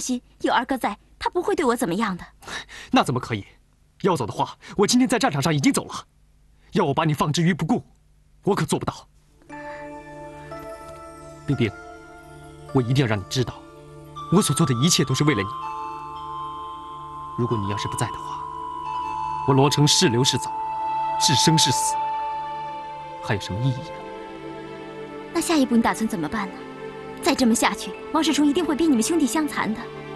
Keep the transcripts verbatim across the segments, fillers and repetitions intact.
心，有二哥在，他不会对我怎么样的。 那怎么可以？要走的话，我今天在战场上已经走了。要我把你放之于不顾，我可做不到。冰冰，我一定要让你知道，我所做的一切都是为了你。如果你要是不在的话，我罗成是留是走，是生是死，还有什么意义呢？ 那下一步你打算怎么办呢？再这么下去，王世充一定会逼你们兄弟相残的。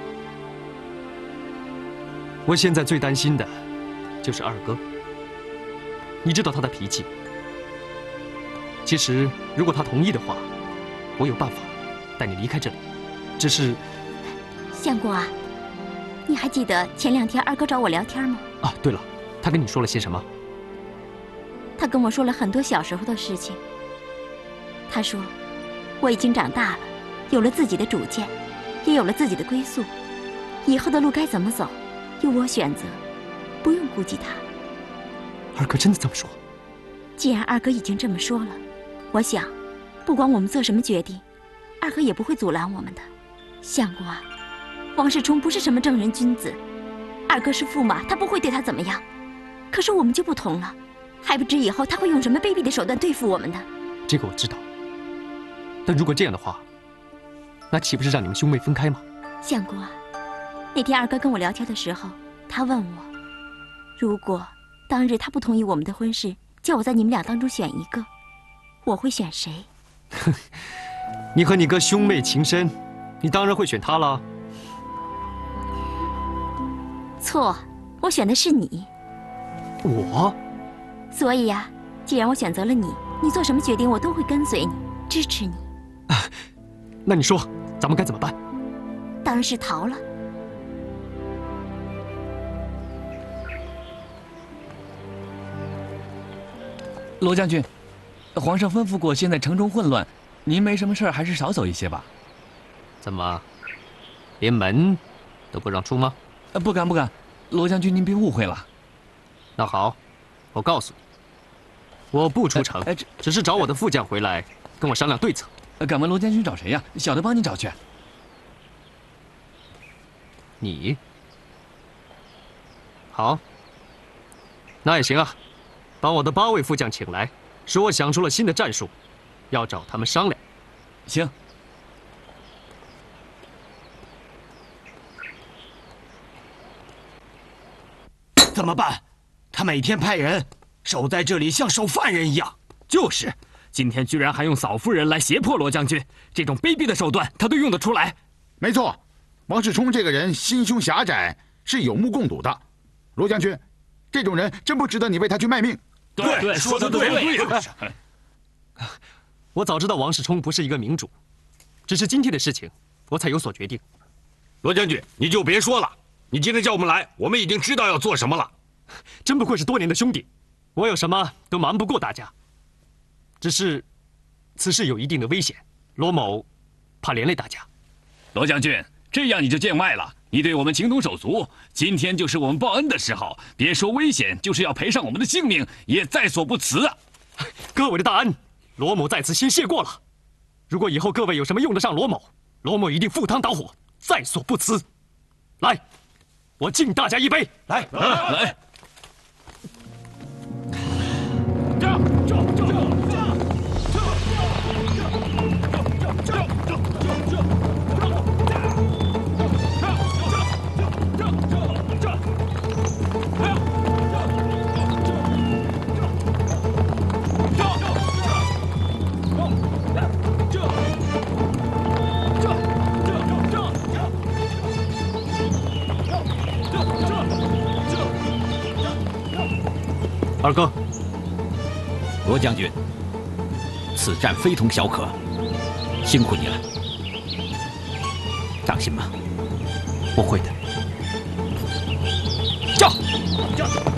我现在最担心的就是二哥。你知道他的脾气。其实，如果他同意的话，我有办法带你离开这里。只是， 相公啊，你还记得前两天二哥找我聊天吗？ 啊，对了，他跟你说了些什么？ 他跟我说了很多小时候的事情。他说，我已经长大了，有了自己的主见，也有了自己的归宿，以后的路该怎么走，由我选择，不用顾及他。 二哥真的这么说？ 既然二哥已经这么说了，我想，不管我们做什么决定，二哥也不会阻拦我们的。相公啊，王世充不是什么正人君子，二哥是驸马，他不会对他怎么样。可是我们就不同了，还不知以后他会用什么卑鄙的手段对付我们呢？ 这个我知道。但如果这样的话，那岂不是让你们兄妹分开吗？ 相公啊，那天二哥跟我聊天的时候，他问我，如果当日他不同意我们的婚事，叫我在你们俩当中选一个，我会选谁？ 你和你哥兄妹情深，你当然会选他了。 错，我选的是你。 我？ 所以呀、啊，既然我选择了你，你做什么决定我都会跟随你，支持你。 啊，那你说，咱们该怎么办？ 当然是逃了。 罗将军，皇上吩咐过，现在城中混乱，您没什么事儿，还是少走一些吧。 怎么，连门都不让出吗？ 呃，不敢不敢，罗将军您别误会了。 那好，我告诉你，我不出城， 哎这只是找我的副将回来跟我商量对策。 呃敢问罗将军找谁呀？小的帮您找去。 你？好，那也行啊。把我的八位副将请来，说我想出了新的战术，要找他们商量。 行。 怎么办？他每天派人守在这里，像守犯人一样。 就是，今天居然还用嫂夫人来胁迫罗将军，这种卑鄙的手段他都用得出来。 没错，王世充这个人心胸狭窄，是有目共睹的。罗将军，这种人真不值得你为他去卖命。 对，对说的对。对我早知道王世充不是一个明主，只是今天的事情，我才有所决定。 罗将军，你就别说了，你今天叫我们来，我们已经知道要做什么了。 真不愧是多年的兄弟，我有什么都瞒不过大家。只是，此事有一定的危险，罗某怕连累大家。 罗将军，这样你就见外了。你对我们情同手足，今天就是我们报恩的时候，别说危险，就是要赔上我们的性命，也在所不辞啊！ 各位的大恩，罗某在此先谢过了。如果以后各位有什么用得上罗某，罗某一定赴汤蹈火，在所不辞。来，我敬大家一杯！ 来， 来。 二哥， 罗将军，此战非同小可，辛苦你了。当心吧。 我会的。